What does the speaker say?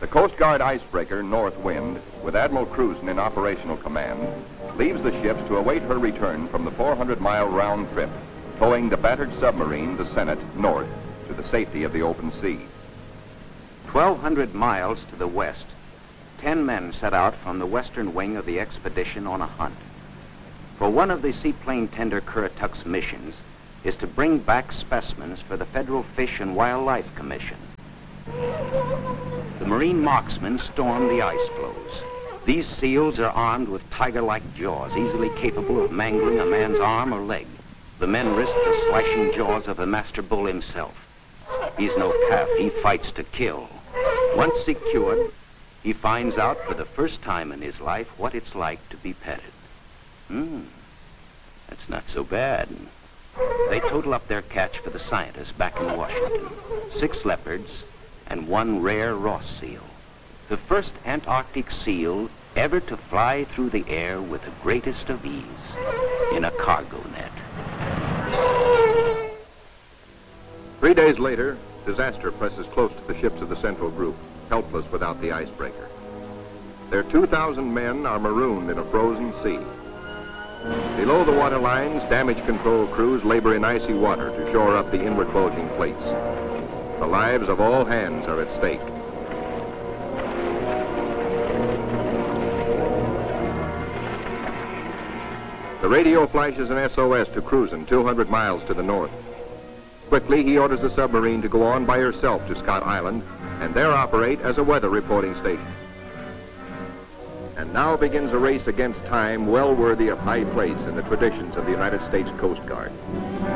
The Coast Guard icebreaker, North Wind, with Admiral Cruzen in operational command, leaves the ships to await her return from the 400-mile round trip, towing the battered submarine, the Senate, north to the safety of the open sea. 1,200 miles to the west, 10 men set out from the western wing of the expedition on a hunt. For one of the seaplane tender Currituck's missions is to bring back specimens for the Federal Fish and Wildlife Commission. The marine marksmen storm the ice floes. These seals are armed with tiger-like jaws, easily capable of mangling a man's arm or leg. The men risk the slashing jaws of the master bull himself. He's no calf, he fights to kill. Once secured, he finds out for the first time in his life what it's like to be petted. That's not so bad. They total up their catch for the scientists back in Washington. 6 leopards and 1 rare Ross seal. The first Antarctic seal ever to fly through the air with the greatest of ease in a cargo net. 3 days later, disaster presses close to the ships of the Central Group, helpless without the icebreaker. Their 2,000 men are marooned in a frozen sea. Below the water lines, damage control crews labor in icy water to shore up the inward bulging plates. The lives of all hands are at stake. The radio flashes an SOS to Cruzen 200 miles to the north. Quickly, he orders the submarine to go on by herself to Scott Island and there operate as a weather reporting station. And now begins a race against time well worthy of high place in the traditions of the United States Coast Guard.